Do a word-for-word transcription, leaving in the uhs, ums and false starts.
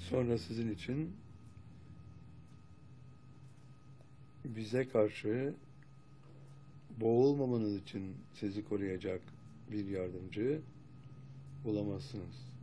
sonra sizin için bize karşı boğulmamanız için sizi koruyacak bir yardımcı bulamazsınız.